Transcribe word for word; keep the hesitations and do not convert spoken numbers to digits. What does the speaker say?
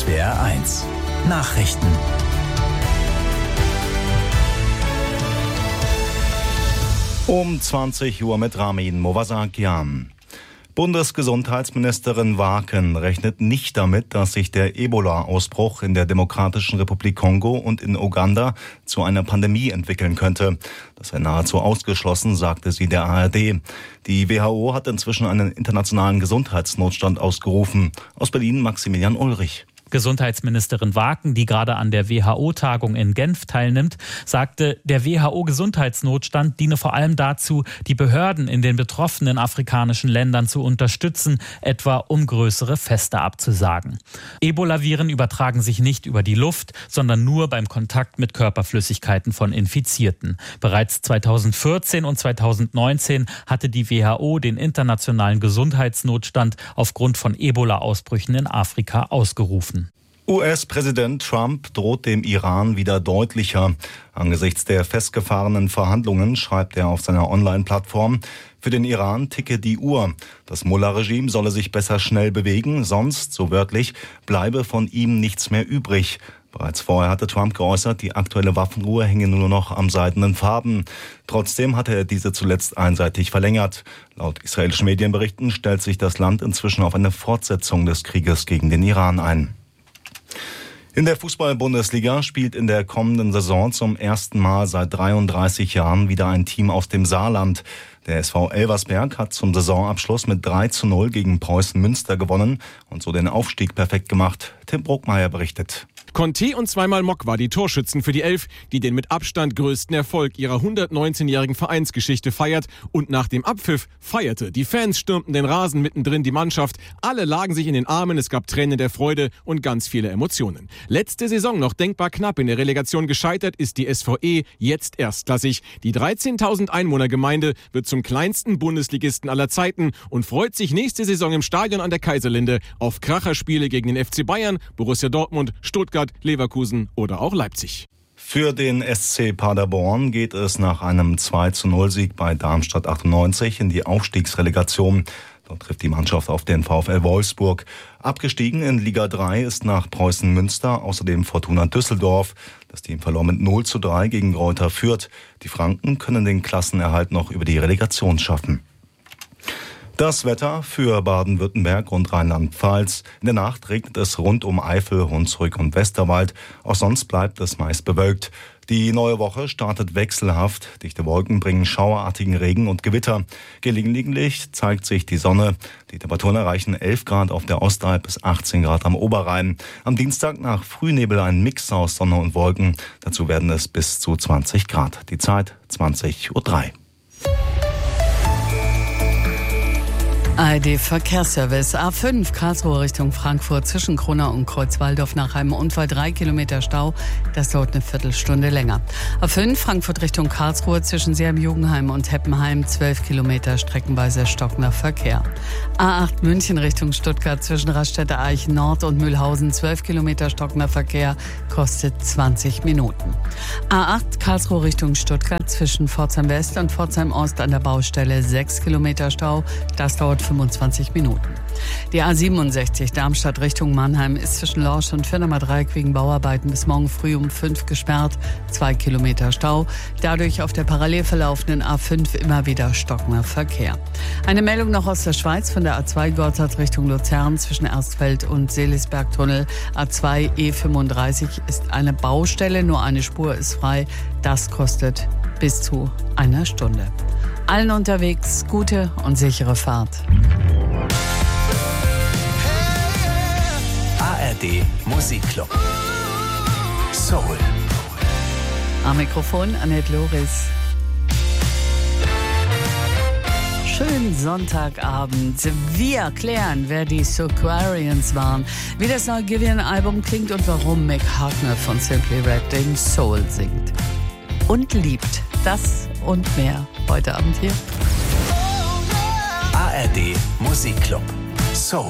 S W R eins Nachrichten. Um zwanzig Uhr mit Ramin Movasakian. Bundesgesundheitsministerin Waaken rechnet nicht damit, dass sich der Ebola-Ausbruch in der Demokratischen Republik Kongo und in Uganda zu einer Pandemie entwickeln könnte. Das sei nahezu ausgeschlossen, sagte sie der A R D. Die W H O hat inzwischen einen internationalen Gesundheitsnotstand ausgerufen. Aus Berlin Maximilian Ulrich. Gesundheitsministerin Waaken, die gerade an der W H O-Tagung in Genf teilnimmt, sagte, der W H O-Gesundheitsnotstand diene vor allem dazu, die Behörden in den betroffenen afrikanischen Ländern zu unterstützen, etwa um größere Feste abzusagen. Ebola-Viren übertragen sich nicht über die Luft, sondern nur beim Kontakt mit Körperflüssigkeiten von Infizierten. Bereits zweitausendvierzehn und zweitausendneunzehn hatte die W H O den internationalen Gesundheitsnotstand aufgrund von Ebola-Ausbrüchen in Afrika ausgerufen. U S-Präsident Trump droht dem Iran wieder deutlicher. Angesichts der festgefahrenen Verhandlungen schreibt er auf seiner Online-Plattform: Für den Iran ticke die Uhr. Das Mullah-Regime solle sich besser schnell bewegen, sonst, so wörtlich, bleibe von ihm nichts mehr übrig. Bereits vorher hatte Trump geäußert, die aktuelle Waffenruhe hänge nur noch am seidenen Faden. Trotzdem hatte er diese zuletzt einseitig verlängert. Laut israelischen Medienberichten stellt sich das Land inzwischen auf eine Fortsetzung des Krieges gegen den Iran ein. In der Fußball-Bundesliga spielt in der kommenden Saison zum ersten Mal seit dreiunddreißig Jahren wieder ein Team aus dem Saarland. Der S V Elversberg hat zum Saisonabschluss mit drei zu null gegen Preußen Münster gewonnen und so den Aufstieg perfekt gemacht. Tim Bruckmeier berichtet. Conte und zweimal Mock war die Torschützen für die Elf, die den mit Abstand größten Erfolg ihrer hundertneunzehnjährigen Vereinsgeschichte feiert und nach dem Abpfiff feierte. Die Fans stürmten den Rasen, mittendrin die Mannschaft. Alle lagen sich in den Armen, es gab Tränen der Freude und ganz viele Emotionen. Letzte Saison noch denkbar knapp in der Relegation gescheitert, ist die S V E jetzt erstklassig. Die dreizehntausend Einwohnergemeinde wird zum kleinsten Bundesligisten aller Zeiten und freut sich nächste Saison im Stadion an der Kaiserlinde auf Kracherspiele gegen den F C Bayern, Borussia Dortmund, Stuttgart, Leverkusen oder auch Leipzig. Für den S C Paderborn geht es nach einem zwei zu null Sieg bei Darmstadt achtundneunzig in die Aufstiegsrelegation. Dort trifft die Mannschaft auf den VfL Wolfsburg. Abgestiegen in Liga drei ist nach Preußen Münster außerdem Fortuna Düsseldorf. Das Team verlor mit null zu drei gegen Greuther Fürth. Die Franken können den Klassenerhalt noch über die Relegation schaffen. Das Wetter für Baden-Württemberg und Rheinland-Pfalz. In der Nacht regnet es rund um Eifel, Hunsrück und Westerwald. Auch sonst bleibt es meist bewölkt. Die neue Woche startet wechselhaft. Dichte Wolken bringen schauerartigen Regen und Gewitter. Gelegentlich zeigt sich die Sonne. Die Temperaturen erreichen elf Grad auf der Ostalb bis achtzehn Grad am Oberrhein. Am Dienstag nach Frühnebel ein Mix aus Sonne und Wolken. Dazu werden es bis zu zwanzig Grad. Die Zeit zwanzig Uhr drei. A R D-Verkehrsservice A fünf Karlsruhe Richtung Frankfurt zwischen Kronau und Kreuzwaldorf nach einem Unfall drei Kilometer Stau. Das dauert eine Viertelstunde länger. A fünf Frankfurt Richtung Karlsruhe zwischen Seeheim-Jugendheim und Heppenheim zwölf Kilometer streckenweise stockender Verkehr. A acht München Richtung Stuttgart zwischen Raststätte-Eichen Nord und Mühlhausen zwölf Kilometer stockender Verkehr, kostet zwanzig Minuten. A acht Karlsruhe Richtung Stuttgart zwischen Pforzheim West und Pforzheim Ost an der Baustelle sechs Kilometer Stau. Das dauert fünfundzwanzig Minuten. Die A siebenundsechzig Darmstadt Richtung Mannheim ist zwischen Lorsch und Firnamer Dreieck wegen Bauarbeiten bis morgen früh um fünf gesperrt. Zwei Kilometer Stau. Dadurch auf der parallel verlaufenden A fünf immer wieder stockender Verkehr. Eine Meldung noch aus der Schweiz von der A zwei Gotthard Richtung Luzern zwischen Erstfeld und Seelisbergtunnel. A zwei E fünfunddreißig ist eine Baustelle, nur eine Spur ist frei. Das kostet bis zu einer Stunde. Allen unterwegs gute und sichere Fahrt. A R D Musikclub. Soul. Am Mikrofon Annette Loris. Schönen Sonntagabend. Wir klären, wer die Soquarians waren, wie das neue Givian-Album klingt und warum Mick Hagner von Simply Red den Soul singt. Und liebt. Das und mehr heute Abend hier. A R D Musikclub. Soul.